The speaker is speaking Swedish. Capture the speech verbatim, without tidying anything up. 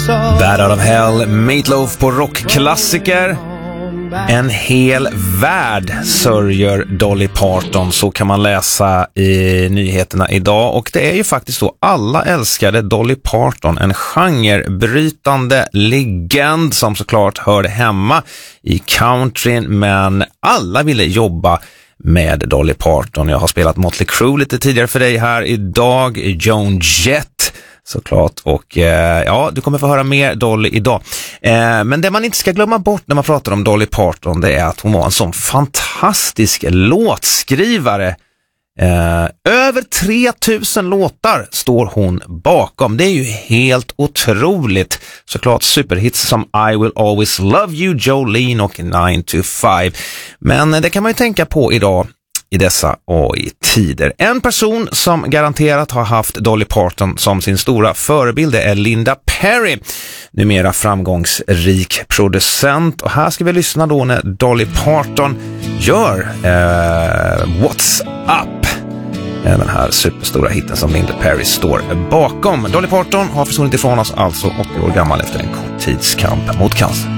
Bad Out of Hell, Meatloaf på rockklassiker. En hel värld sörjer Dolly Parton, så kan man läsa i nyheterna idag. Och det är ju faktiskt så, alla älskade Dolly Parton, en genrebrytande legend som såklart hörde hemma i countryn, men alla ville jobba med Dolly Parton. Jag har spelat Motley Crue lite tidigare för dig här idag, Joan Jett såklart, och eh, ja, du kommer få höra mer Dolly idag. Eh, men det man inte ska glömma bort när man pratar om Dolly Parton, det är att hon var en sån fantastisk låtskrivare. Eh, över tre tusen låtar står hon bakom. Det är ju helt otroligt. Såklart superhits som I Will Always Love You, Jolene och nine to five. Men det kan man ju tänka på idag i dessa A I-tider. En person som garanterat har haft Dolly Parton som sin stora förebild är Linda Perry, numera framgångsrik producent. Och här ska vi lyssna då när Dolly Parton gör eh, What's Up, den här superstora hitten som Linda Perry står bakom. Dolly Parton har försvunnit ifrån oss, alltså åttio år gammal efter en kort tidskamp mot cancer.